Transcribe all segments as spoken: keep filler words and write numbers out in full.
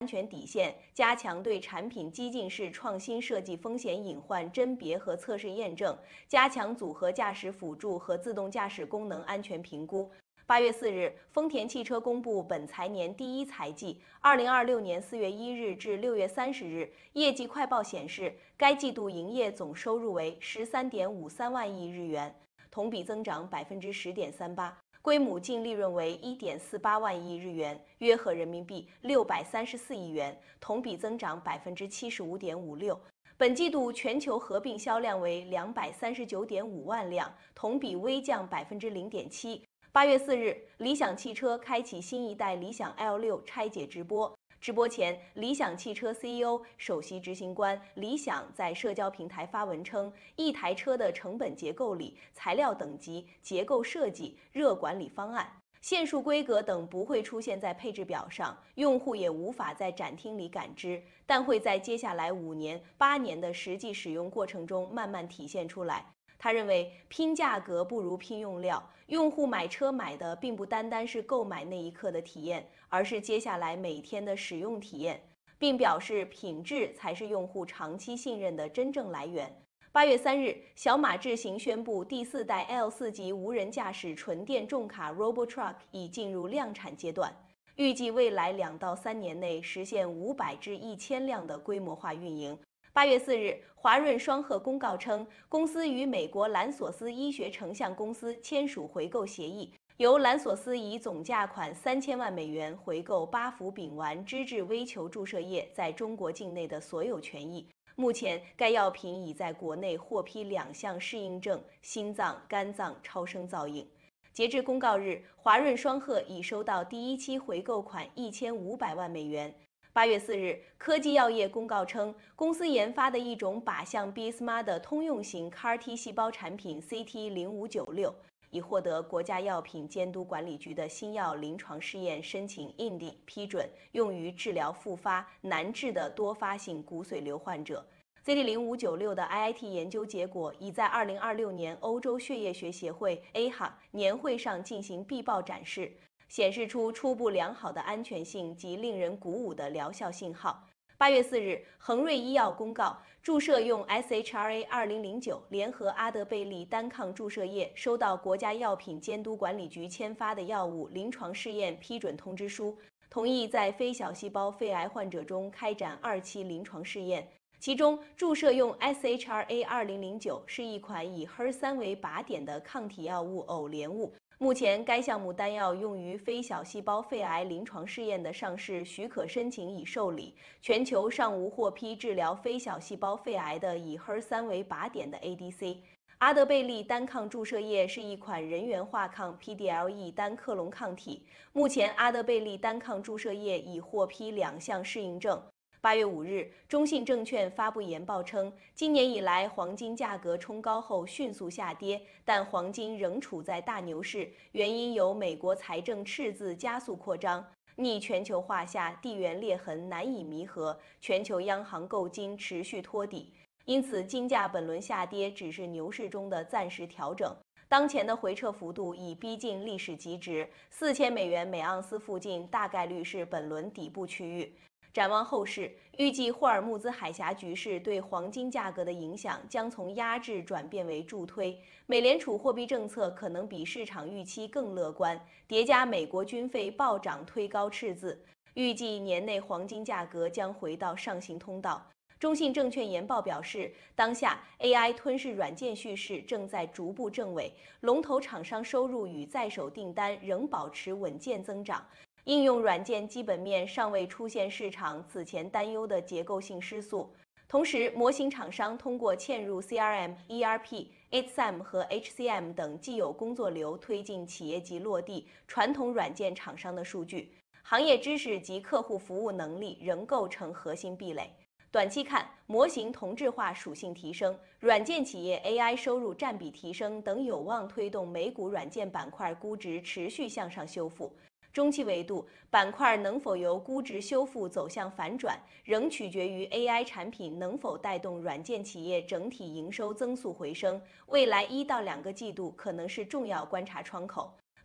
安全底线，加强对产品激进式创新设计风险隐患甄别和测试验证，加强组合驾驶辅助和自动驾驶功能安全评估。八月四日，丰田汽车公布本财年第一财季，二零二六年四月一日至六月三十日业绩快报显示，该季度营业总收入为十三点五三万亿日元，同比增长百分之十点三八。归母净利润为一点四八万亿日元，约合人民币六百三十四亿元，同比增长百分之七十五点五六。本季度全球合并销量为两百三十九点五万辆，同比微降百分之零点七。八月四日，理想汽车开启新一代理想 L 六拆解直播。直播前，理想汽车 C E O、首席执行官李想在社交平台发文称，一台车的成本结构里、材料等级、结构设计、热管理方案、线束规格等不会出现在配置表上，用户也无法在展厅里感知，但会在接下来五年、八年的实际使用过程中慢慢体现出来。他认为，拼价格不如拼用料，用户买车买的并不单单是购买那一刻的体验，而是接下来每天的使用体验，并表示品质才是用户长期信任的真正来源。八月三日，小马智行宣布第四代 L 四 级无人驾驶纯电重卡 Robotruck 已进入量产阶段，预计未来两到三年内实现五百至一千辆的规模化运营。八月四日，华润双鹤公告称，公司与美国兰索斯医学成像公司签署回购协议，由兰索斯以总价款三千万美元回购巴福丙烷脂质微球注射液在中国境内的所有权益。目前，该药品已在国内获批两项适应症：心脏、肝脏超声造影。截至公告日，华润双鹤已收到第一期回购款一千五百万美元。八月四日，科技药业公告称，公司研发的一种靶向 B S M A 的通用型 C A R T 细胞产品 C T 零五九六已获得国家药品监督管理局的新药临床试验申请 I N D 批准，用于治疗复发难治的多发性骨髓瘤患者。C T 零五九六的 I I T 研究结果已在二零二六年欧洲血液学协会 A H A 年会上进行必报展示，显示出初步良好的安全性及令人鼓舞的疗效信号。八月四日，恒瑞医药公告，注射用 S H R A 二零零九联合阿德贝利单抗注射液收到国家药品监督管理局签发的药物临床试验批准通知书，同意在非小细胞肺癌患者中开展二期临床试验。其中，注射用 S H R A 二零零九是一款以 H E R 三 为靶点的抗体药物偶联物。目前，该项目单药用于非小细胞肺癌临床试验的上市许可申请已受理，全球尚无获批治疗非小细胞肺癌的以 H E R 三 为靶点的 A D C。阿德贝利单抗注射液是一款人源化抗 P D L E 单克隆抗体，目前阿德贝利单抗注射液已获批两项适应症。八月五日，中信证券发布研报称，今年以来黄金价格冲高后迅速下跌，但黄金仍处在大牛市，原因有美国财政赤字加速扩张，逆全球化下地缘裂痕难以弥合，全球央行购金持续托底，因此金价本轮下跌只是牛市中的暂时调整。当前的回撤幅度已逼近历史极值，四千美元每盎司附近大概率是本轮底部区域。展望后市，预计霍尔木兹海峡局势对黄金价格的影响将从压制转变为助推。美联储货币政策可能比市场预期更乐观，叠加美国军费暴涨推高赤字，预计年内黄金价格将回到上行通道。中信证券研报表示，当下 A I 吞噬软件叙事正在逐步正位，龙头厂商收入与在手订单仍保持稳健增长。应用软件基本面尚未出现市场此前担忧的结构性失速，同时模型厂商通过嵌入 C R M、E R P、H C M 和 H C M 等既有工作流推进企业级落地传统软件厂商的数据，行业知识及客户服务能力仍构成核心壁垒。短期看，模型同质化属性提升、软件企业 A I 收入占比提升等有望推动美股软件板块估值持续向上修复。中期维度，板块能否由估值修复走向反转，仍取决于 A I 产品能否带动软件企业整体营收增速回升。未来一到两个季度可能是重要观察窗口。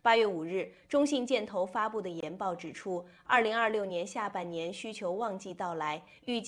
八月五日，中信建投发布的研报指出，二零二六年下半年需求旺季到来，预计